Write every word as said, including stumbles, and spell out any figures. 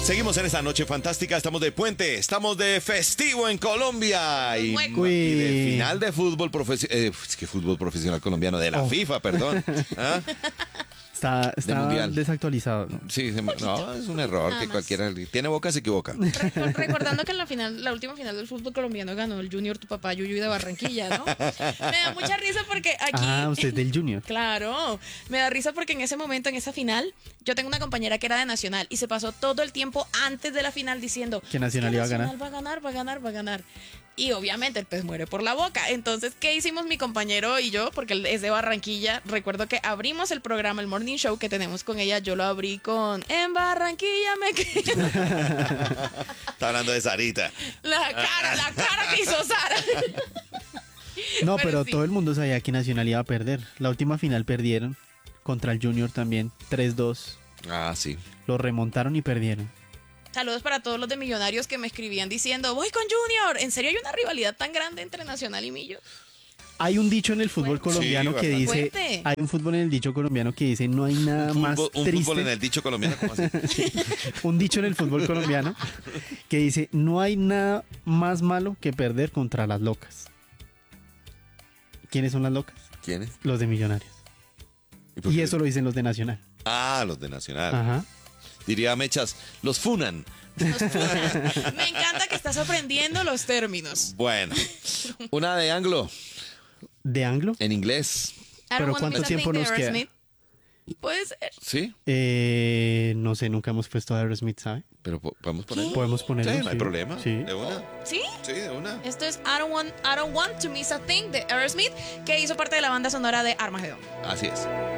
Seguimos en esta noche fantástica, estamos de puente, estamos de festivo en Colombia y, Hueco. y de Uy. final de fútbol profesional, eh, es que fútbol profesional colombiano, de la Oh. FIFA, perdón. ¿Ah? Está, está Mundial. desactualizado, ¿no? Sí, se me- no, es un error Nada que más. cualquiera tiene boca se equivoca. Recor- Recordando que en la final, la última final del fútbol colombiano ganó el Junior, tu papá Yuyu de Barranquilla, ¿no? Me da mucha risa porque aquí. Ah, usted es del Junior. Claro, me da risa porque en ese momento, en esa final, yo tengo una compañera que era de Nacional y se pasó todo el tiempo antes de la final diciendo Que Nacional "Es iba a ganar". Nacional va a ganar, va a ganar, va a ganar. Y obviamente el pez muere por la boca. Entonces, ¿qué hicimos mi compañero y yo? Porque él es de Barranquilla. Recuerdo que abrimos el programa, el Morning Show que tenemos con ella. Yo lo abrí con En Barranquilla me quedo. Está hablando de Sarita. La cara, la cara que hizo Sara. No, Pero pero sí. todo el mundo sabía que Nacional iba a perder. La última final perdieron contra el Junior también, tres dos. Ah, sí. Lo remontaron y perdieron. Saludos para todos los de Millonarios que me escribían diciendo, voy con Junior. ¿En serio hay una rivalidad tan grande entre Nacional y Millo? Hay un dicho en el fútbol Fuerte. colombiano Sí, que bastante. dice, Fuerte. hay un fútbol en el dicho colombiano que dice, no hay nada Un más fútbol, un triste. fútbol en el dicho colombiano, ¿cómo así? Un dicho en el fútbol colombiano que dice, no hay nada más malo que perder contra las locas. ¿Quiénes son las locas? ¿Quiénes? Los de Millonarios. por Y qué? eso lo dicen los de Nacional. Ah, los de Nacional. Ajá. Diría Mechas, los funan. Nos funan. Me encanta que estás aprendiendo los términos. Bueno, una de Anglo, ¿De Anglo? en inglés. I don't Pero wanna ¿cuánto miss a tiempo thing de nos queda? Aerosmith. Puede ser. ¿Sí? Eh, no sé, nunca hemos puesto a Aerosmith, ¿sabe? Pero po- podemos poner. Podemos ponerlo. Sí, no hay sí. problema. Sí. De una. ¿Sí? Sí, de una. Esto es I don't, want, I don't Want to Miss a Thing de Aerosmith, que hizo parte de la banda sonora de Armageddon. Así es.